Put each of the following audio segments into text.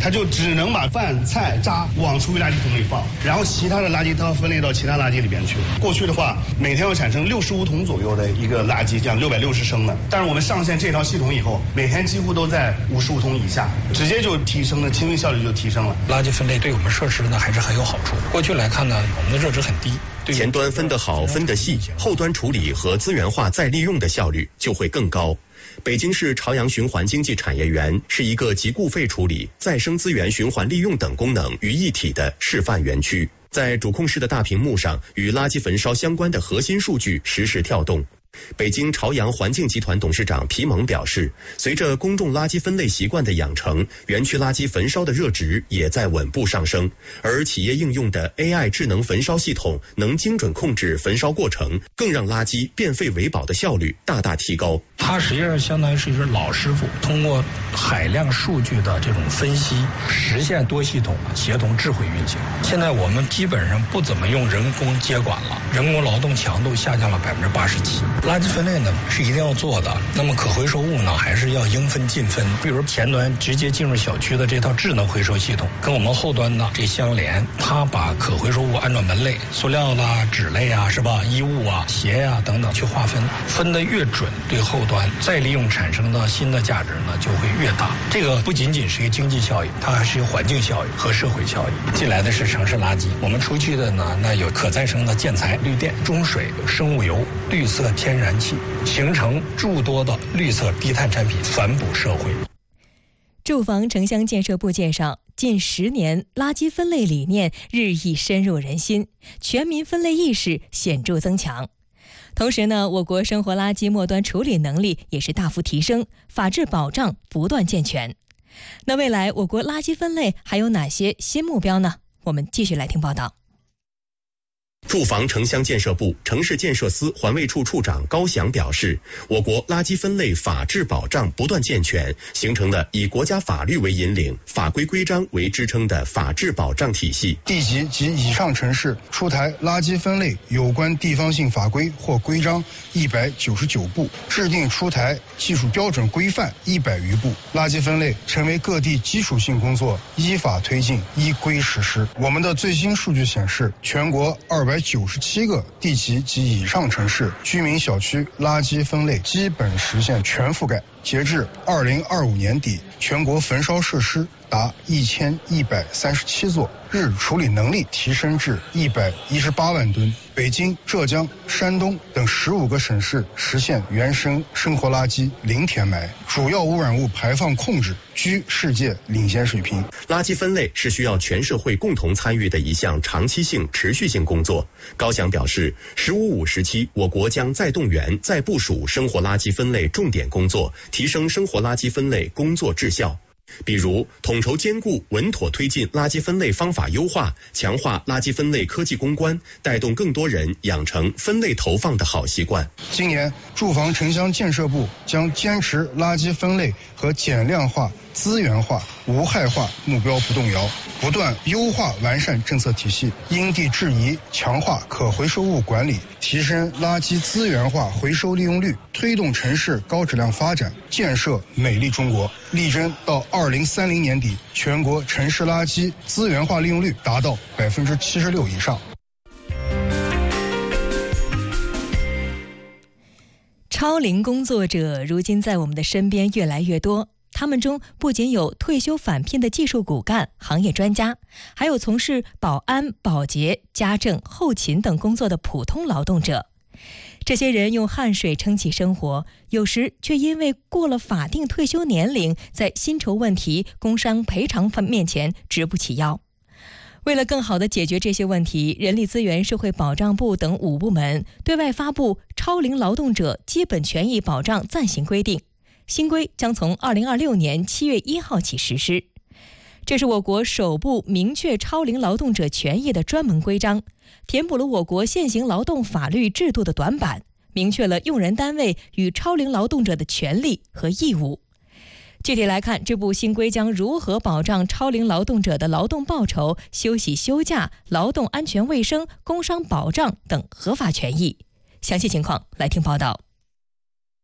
它就只能把饭菜渣往厨余垃圾桶里放，然后其他的垃圾它要分类到其他垃圾里边去。过去的话，每天要产生65桶左右的一个垃圾，这样660升的。但是我们上线这套系统以后，每天几乎都在55桶以下，直接就提升了，清运效率就提升了。 垃圾分类对我们设施呢还是很有好处。过去来看呢，我们的热值很低。 前端分得好、分得细，后端处理和资源化再利用的效率就会更高。北京市朝阳循环经济产业园是一个集固废处理、再生资源循环利用等功能于一体的示范园区。在主控室的大屏幕上，与垃圾焚烧相关的核心数据实时跳动。北京朝阳环境集团董事长皮蒙表示，随着公众垃圾分类习惯的养成，园区垃圾焚烧的热值也在稳步上升，而企业应用的 AI 智能焚烧系统能精准控制焚烧过程，更让垃圾变废为宝的效率大大提高。 它实际上相当于是一个老师傅，通过海量数据的这种分析，实现多系统协同智慧运行。现在我们基本上不怎么用人工接管了，人工劳动强度下降了87%。垃圾分类呢是一定要做的，那么可回收物呢还是要应分尽分。比如前端直接进入小区的这套智能回收系统，跟我们后端呢这相连，它把可回收物按照门类，塑料啦、纸类啊，是吧？衣物啊、鞋啊等等去划分，分得越准，对后端再利用产生的新的价值呢就会越大。这个不仅仅是一个经济效益，它还是有环境效益和社会效益。进来的是城市垃圾，我们出去的呢，那有可再生的建材、绿电、中水、生物油、绿色天然气，形成诸多的绿色低碳产品，反哺社会。 住房城乡建设部介绍，近10年，垃圾分类理念日益深入人心，全民分类意识显著增强。同时呢，我国生活垃圾末端处理能力也是大幅提升，法治保障不断健全。那未来我国垃圾分类还有哪些新目标呢？我们继续来听报道。 住房城乡建设部城市建设司环卫处处长高翔表示，我国垃圾分类法治保障不断健全，形成了以国家法律为引领、法规规章为支撑的法治保障体系。 地级及以上城市出台垃圾分类有关地方性法规或规章199部，制定出台技术标准规范100余部，垃圾分类成为各地基础性工作，依法推进，依规实施。我们的最新数据显示，全国297个地级及以上城市居民小区垃圾分类基本实现全覆盖。截至2025年底，全国焚烧设施达1137座，日处理能力提升至118万吨。北京、浙江、山东等15个省市实现原生生活垃圾零填埋，主要污染物排放控制居世界领先水平。 垃圾分类是需要全社会共同参与的一项长期性、持续性工作。高翔表示，“15+5”时期，我国将再动员、再部署生活垃圾分类重点工作，提升生活垃圾分类工作质效。比如，统筹兼顾、稳妥推进垃圾分类方法优化，强化垃圾分类科技攻关，带动更多人养成分类投放的好习惯。 今年，住房城乡建设部将坚持垃圾分类和减量化、资源化、无害化目标不动摇，不断优化完善政策体系，因地制宜强化可回收物管理，提升垃圾资源化回收利用率，推动城市高质量发展，建设美丽中国，力争到2030年底，全国城市垃圾资源化利用率达到76%以上。 超龄工作者如今在我们的身边越来越多，他们中不仅有退休返聘的技术骨干、行业专家，还有从事保安、保洁、家政、后勤等工作的普通劳动者。这些人用汗水撑起生活，有时却因为过了法定退休年龄，在薪酬问题、工伤赔偿面前直不起腰。为了更好地解决这些问题，人力资源社会保障部等5部门对外发布《超龄劳动者基本权益保障暂行规定》，新规将从2026年7月1号起实施。这是我国首部明确超龄劳动者权益的专门规章，填补了我国现行劳动法律制度的短板，明确了用人单位与超龄劳动者的权利和义务。具体来看，这部新规将如何保障超龄劳动者的劳动报酬、休息休假、劳动安全卫生、工伤保障等合法权益。详细情况来听报道。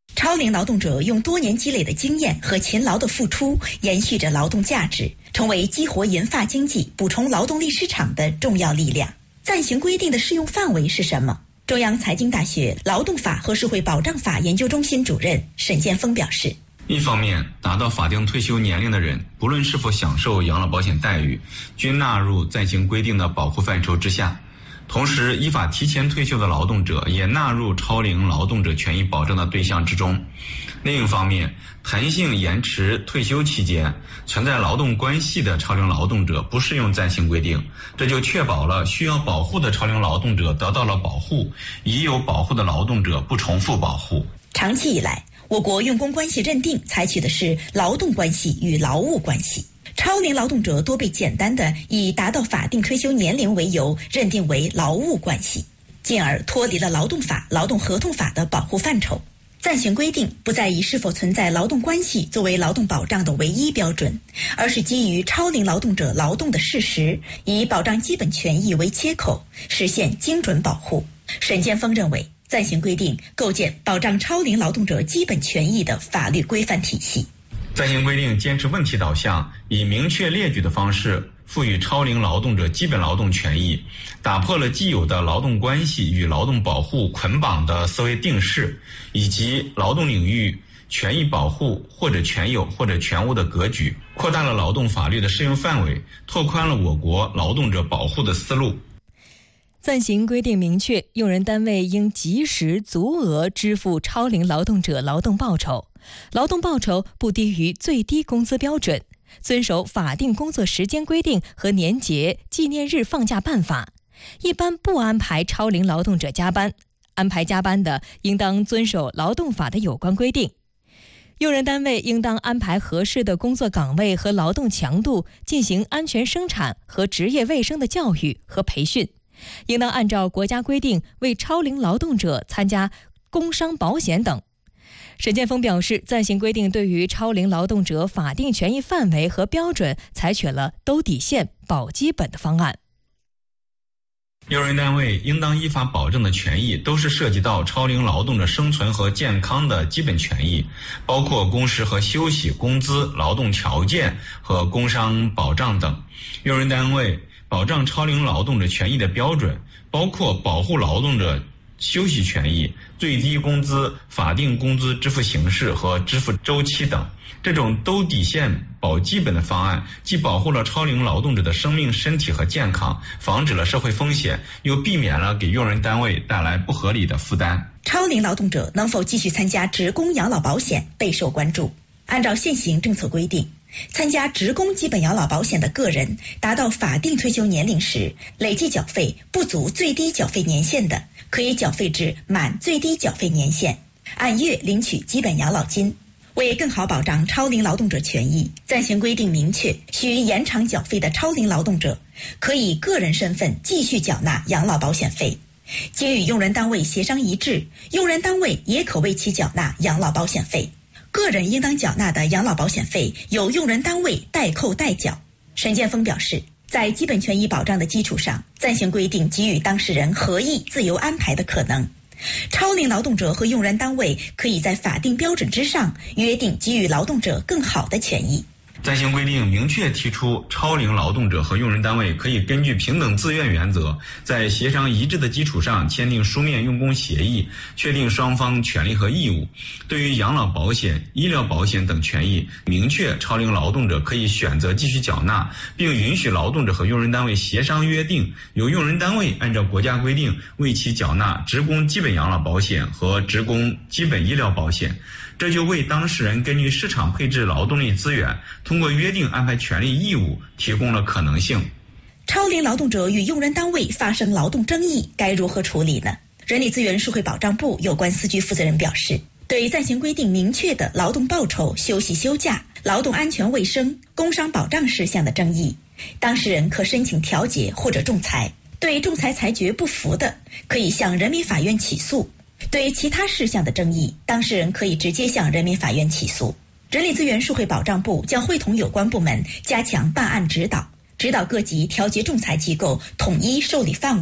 超龄劳动者用多年积累的经验和勤劳的付出，延续着劳动价值，成为激活银发经济、补充劳动力市场的重要力量。暂行规定的适用范围是什么？中央财经大学劳动法和社会保障法研究中心主任沈建峰表示， 一方面，达到法定退休年龄的人，不论是否享受养老保险待遇，均纳入暂行规定的保护范畴之下。同时，依法提前退休的劳动者也纳入超龄劳动者权益保障的对象之中。另一方面，弹性延迟退休期间存在劳动关系的超龄劳动者不适用暂行规定，这就确保了需要保护的超龄劳动者得到了保护，已有保护的劳动者不重复保护。 长期以来，我国用工关系认定采取的是劳动关系与劳务关系。超龄劳动者多被简单的以达到法定退休年龄为由认定为劳务关系，进而脱离了劳动法、劳动合同法的保护范畴。暂行规定不再以是否存在劳动关系作为劳动保障的唯一标准，而是基于超龄劳动者劳动的事实，以保障基本权益为切口，实现精准保护。沈建峰认为，暂行规定构建保障超龄劳动者基本权益的法律规范体系。 暂行规定坚持问题导向，以明确列举的方式赋予超龄劳动者基本劳动权益，打破了既有的劳动关系与劳动保护捆绑的思维定式，以及劳动领域权益保护或者全有或者全无的格局，扩大了劳动法律的适用范围，拓宽了我国劳动者保护的思路。 暂行规定明确，用人单位应及时足额支付超龄劳动者劳动报酬，劳动报酬不低于最低工资标准，遵守法定工作时间规定和年节、纪念日放假办法。一般不安排超龄劳动者加班，安排加班的应当遵守劳动法的有关规定。用人单位应当安排合适的工作岗位和劳动强度，进行安全生产和职业卫生的教育和培训。应当按照国家规定为超龄劳动者参加工伤保险等。沈建峰表示，暂行规定对于超龄劳动者法定权益范围和标准采取了兜底线、保基本的方案。 用人单位应当依法保证的权益都是涉及到超龄劳动者生存和健康的基本权益，包括工时和休息、工资、劳动条件和工伤保障等。用人单位保障超龄劳动者权益的标准包括保护劳动者休息权益、最低工资、法定工资支付形式和支付周期等。这种兜底线保基本的方案，既保护了超龄劳动者的生命、身体和健康，防止了社会风险，又避免了给用人单位带来不合理的负担。 超龄劳动者能否继续参加职工养老保险备受关注。按照现行政策规定，参加职工基本养老保险的个人达到法定退休年龄时，累计缴费不足最低缴费年限的，可以缴费至满最低缴费年限，按月领取基本养老金。为更好保障超龄劳动者权益，暂行规定明确，需延长缴费的超龄劳动者可以个人身份继续缴纳养老保险费，经与用人单位协商一致，用人单位也可为其缴纳养老保险费。个人应当缴纳的养老保险费由用人单位代扣代缴。沈建峰表示，在基本权益保障的基础上，暂行规定给予当事人合意自由安排的可能。超龄劳动者和用人单位可以在法定标准之上约定给予劳动者更好的权益。 暂行规定明确提出，超龄劳动者和用人单位可以根据平等自愿原则，在协商一致的基础上签订书面用工协议，确定双方权利和义务。对于养老保险、医疗保险等权益，明确超龄劳动者可以选择继续缴纳，并允许劳动者和用人单位协商约定，由用人单位按照国家规定为其缴纳职工基本养老保险和职工基本医疗保险。这就为当事人根据市场配置劳动力资源，通过约定安排权利义务提供了可能性。 超龄劳动者与用人单位发生劳动争议，该如何处理呢？人力资源社会保障部有关司局负责人表示，对暂行规定明确的劳动报酬、休息休假、劳动安全卫生、工伤保障事项的争议，当事人可申请调解或者仲裁。对仲裁裁决不服的，可以向人民法院起诉。对其他事项的争议，当事人可以直接向人民法院起诉。人力资源社会保障部将会同有关部门加强办案指导，指导各级调解仲裁机构统一受理范围，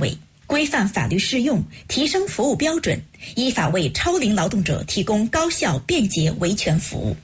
规范法律适用，提升服务标准，依法为超龄劳动者提供高效、便捷、维权服务。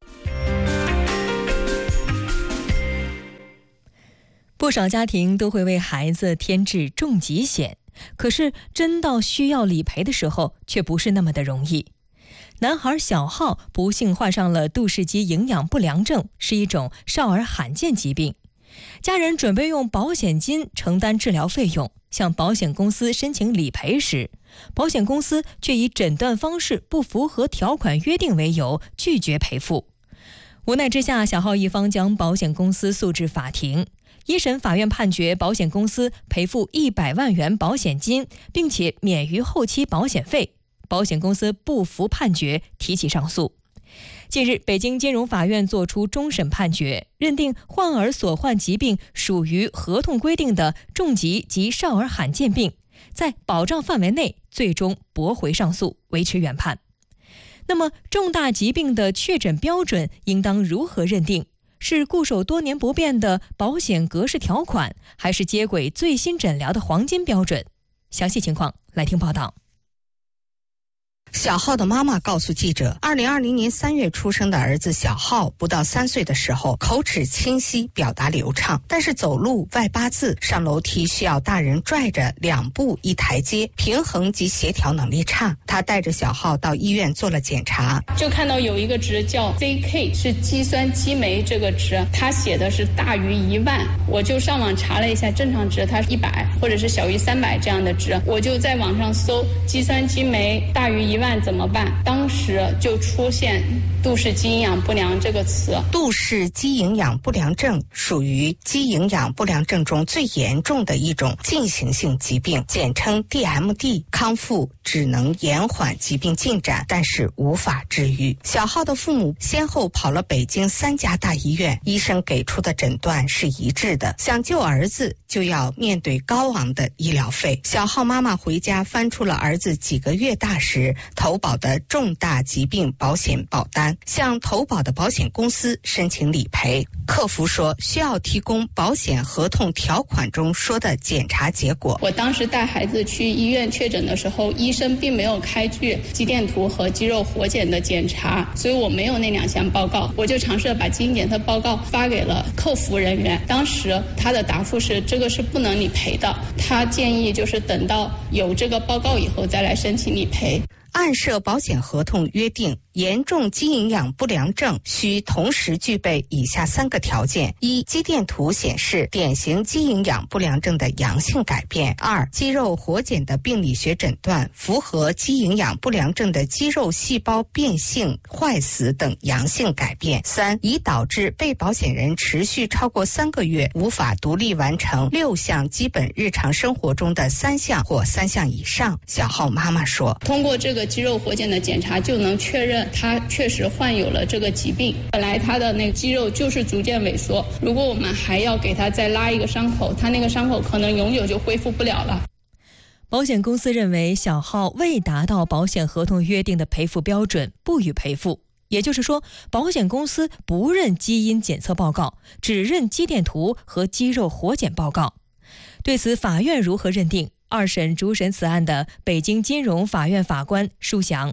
不少家庭都会为孩子添置重疾险，可是真到需要理赔的时候，却不是那么的容易。男孩小浩不幸患上了杜氏肌营养不良症，是一种少儿罕见疾病。家人准备用保险金承担治疗费用，向保险公司申请理赔时，保险公司却以诊断方式不符合条款约定为由拒绝赔付。无奈之下，小浩一方将保险公司诉至法庭。一审法院判决保险公司赔付100万元保险金，并且免于后期保险费。保险公司不服判决，提起上诉。近日，北京金融法院作出终审判决，认定患儿所患疾病属于合同规定的重疾及少儿罕见病，在保障范围内，最终驳回上诉，维持原判。那么，重大疾病的确诊标准应当如何认定？是固守多年不变的保险格式条款，还是接轨最新诊疗的黄金标准？详细情况来听报道。 小浩的妈妈告诉记者，2020年3月出生的儿子小浩不到3岁的时候，口齿清晰，表达流畅，但是走路外八字，上楼梯需要大人拽着2步1台阶，平衡及协调能力差。他带着小浩到医院做了检查， 就看到有一个值叫 ZK， 是肌酸激酶这个值，他写的是大于1万，我就上网查了一下，正常值它是100或者是小于300这样的值，我就在网上搜肌酸激酶大于1万怎么办？当时就出现杜氏肌营养不良这个词。 杜氏肌营养不良症属于肌营养不良症中最严重的一种进行性疾病，简称 DMD。 康复只能延缓疾病进展，但是无法治愈。小浩的父母先后跑了北京3家大医院，医生给出的诊断是一致的，想救儿子就要面对高昂的医疗费。小浩妈妈回家翻出了儿子几个月大时投保的重大疾病保险保单，向投保的保险公司申请理赔。客服说需要提供保险合同条款中说的检查结果。 我当时带孩子去医院确诊的时候，医生并没有开具肌电图和肌肉活检的检查，所以我没有那2项报告。我就尝试把基因检测报告发给了客服人员，当时他的答复是这个是不能理赔的，他建议就是等到有这个报告以后再来申请理赔。 按涉保险合同约定，严重肌营养不良症需同时具备以下3个条件：一、肌电图显示典型肌营养不良症的阳性改变；二、肌肉活检的病理学诊断符合肌营养不良症的肌肉细胞变性、坏死等阳性改变；三、已导致被保险人持续超过3个月无法独立完成6项基本日常生活中的3项或3项以上。小浩妈妈说， 通过这个肌肉活检的检查就能确认他确实患有了这个疾病，本来他的那个肌肉就是逐渐萎缩，如果我们还要给他再拉一个伤口，他那个伤口可能永久就恢复不了了。 保险公司认为小浩未达到保险合同约定的赔付标准，不予赔付。也就是说，保险公司不认基因检测报告，只认肌电图和肌肉活检报告。对此，法院如何认定？2审主审此案的北京金融法院法官舒翔。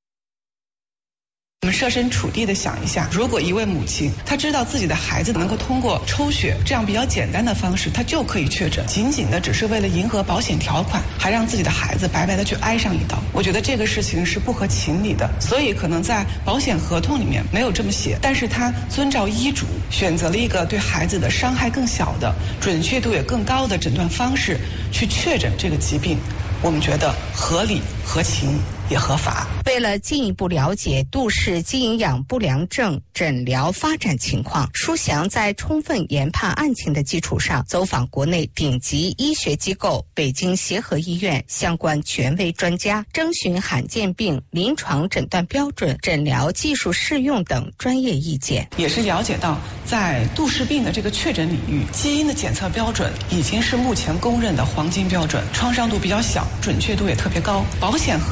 我们设身处地的想一下，如果一位母亲她知道自己的孩子能够通过抽血这样比较简单的方式，她就可以确诊，仅仅的只是为了迎合保险条款，还让自己的孩子白白的去挨上一刀，我觉得这个事情是不合情理的。所以可能在保险合同里面没有这么写，但是他遵照医嘱选择了一个对孩子的伤害更小的、准确度也更高的诊断方式去确诊这个疾病，我们觉得合理、合情也合法。 为了进一步了解杜氏肌营养不良症诊疗发展情况，舒翔在充分研判案情的基础上，走访国内顶级医学机构北京协和医院相关权威专家，征询罕见病临床诊断标准、诊疗技术适用等专业意见。 也是了解到，在杜氏病的这个确诊领域，基因的检测标准已经是目前公认的黄金标准，创伤度比较小，准确度也特别高。保险合同里面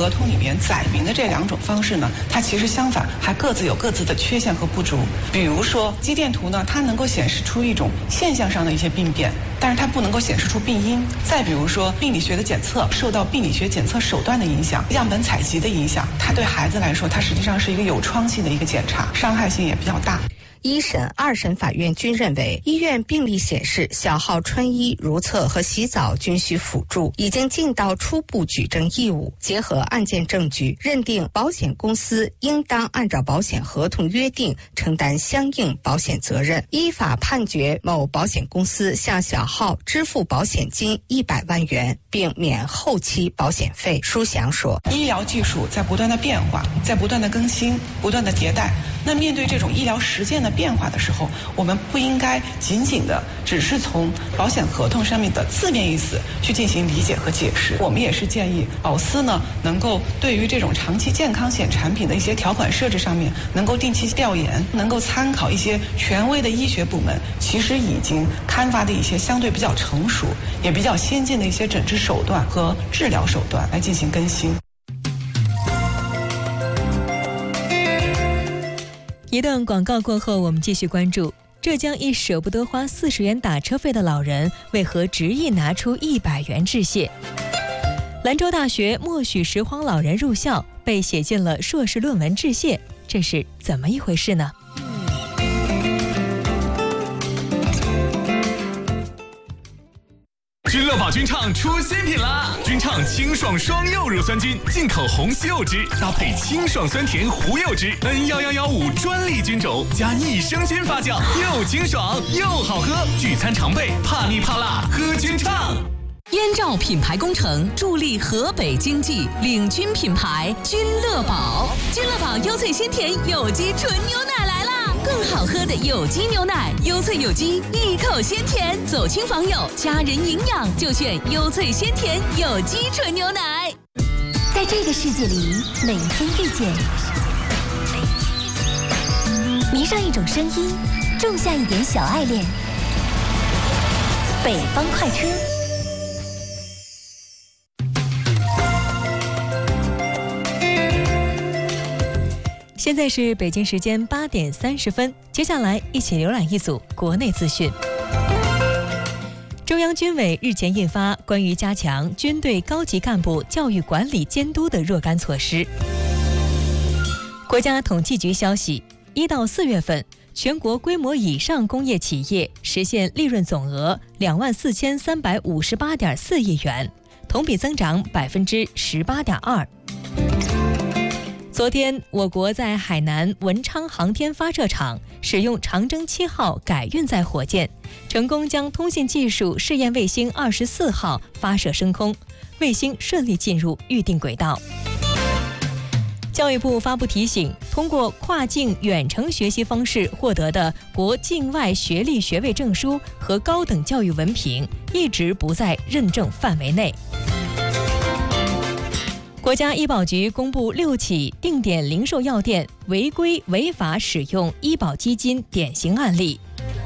边载明的这2种方式呢，它其实相反还各自有各自的缺陷和不足。比如说肌电图呢，它能够显示出一种现象上的一些病变，但是它不能够显示出病因。再比如说病理学的检测受到病理学检测手段的影响，样本采集的影响，它对孩子来说，它实际上是一个有创性的一个检查，伤害性也比较大。 1审、2审法院均认为，医院病历显示小号穿衣、如厕和洗澡均需辅助，已经尽到初步举证义务。结合案件证据，认定保险公司应当按照保险合同约定承担相应保险责任，依法判决某保险公司向小号支付保险金100万元，并免后期保险费。舒翔说， 医疗技术在不断的变化，在不断的更新，不断的迭代。那面对这种医疗实践的变化的时候，我们不应该仅仅的只是从保险合同上面的字面意思去进行理解和解释。我们也是建议保司呢，能够对于这种长期健康险产品的一些条款设置上面，能够定期调研，能够参考一些权威的医学部门其实已经刊发的一些相对比较成熟也比较先进的一些诊治手段和治疗手段来进行更新。 一段广告过后，我们继续关注浙江一舍不得花40元打车费的老人为何执意拿出100元致谢。兰州大学默许拾荒老人入校，被写进了硕士论文致谢，这是怎么一回事呢？ 君乐宝菌畅出新品啦！菌畅清爽双柚乳酸菌，进口红西柚汁搭配清爽酸甜胡柚汁 N11115专利菌种，加益生菌发酵，又清爽又好喝。聚餐常备，怕腻怕辣喝菌畅。 燕赵品牌工程助力河北经济，领军品牌君乐宝。君乐宝优萃鲜甜有机纯牛奶来啦！更好喝的有机牛奶，优萃有机，一口鲜甜，走亲访友，家人营养就选优萃鲜甜有机纯牛奶。 在这个世界里，每一天遇见，迷上一种声音，种下一点小爱恋。北方快车。 现在是北京时间8点30分，接下来一起浏览一组国内资讯。中央军委日前印发关于加强军队高级干部教育管理监督的若干措施。国家统计局消息，1到4月份，全国规模以上工业企业实现利润总额24358.4亿元，同比增长18.2%。昨天，我国在海南文昌航天发射场使用长征7号改运载火箭，成功将通信技术试验卫星24号发射升空，卫星顺利进入预定轨道。教育部发布提醒，通过跨境远程学习方式获得的国境外学历学位证书和高等教育文凭一直不在认证范围内。国家医保局公布6起定点零售药店违规违法使用医保基金典型案例。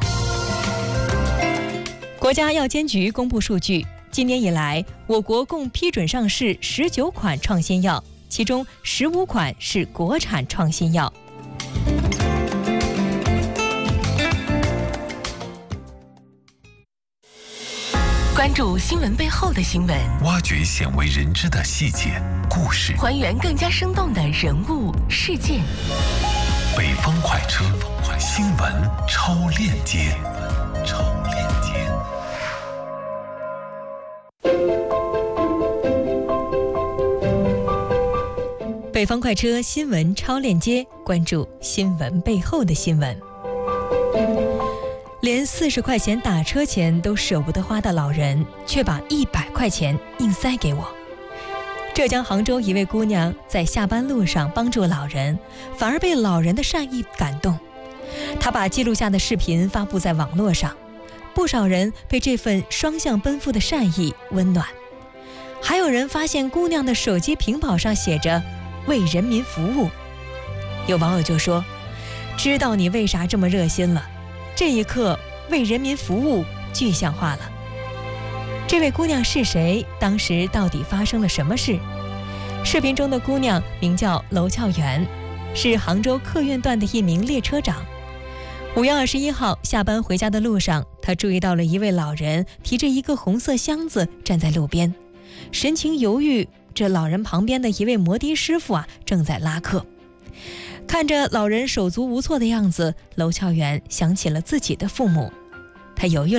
国家药监局公布数据，今年以来，我国共批准上市19款创新药，其中15款是国产创新药。 关注新闻背后的新闻， 挖掘鲜为人知的细节故事， 还原更加生动的人物事件。 北方快车，新闻超链接。 北方快车新闻超链接，关注新闻背后的新闻。连40块钱打车钱都舍不得花的老人，却把100块钱硬塞给我。浙江杭州一位姑娘在下班路上帮助老人，反而被老人的善意感动。她把记录下的视频发布在网络上，不少人被这份双向奔赴的善意温暖。还有人发现姑娘的手机屏保上写着“为人民服务”。有网友就说：“知道你为啥这么热心了。”这一刻，为人民服务具象化了。这位姑娘是谁？当时到底发生了什么事？ 视频中的姑娘名叫娄俏媛，是杭州客运段的一名列车长。5月21号下班回家的路上，她注意到了一位老人提着一个红色箱子站在路边，神情犹豫。这老人旁边的一位摩的师傅正在拉客。看着老人手足无措的样子，娄俏媛想起了自己的父母，她犹豫了